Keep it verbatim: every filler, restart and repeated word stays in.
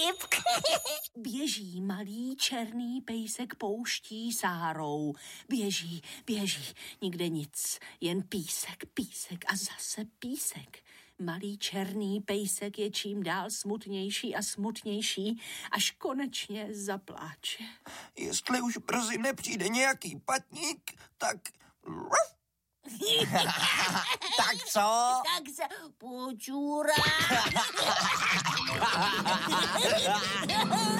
vtip. Běží malý černý pejsek pouští Sárou. Běží, běží, nikde nic, jen písek, písek a zase písek. Malý černý pejsek je čím dál smutnější a smutnější, až konečně zapláče. Jestli už brzy nepřijde nějaký patník, tak... Tak co? Tak se počůrá.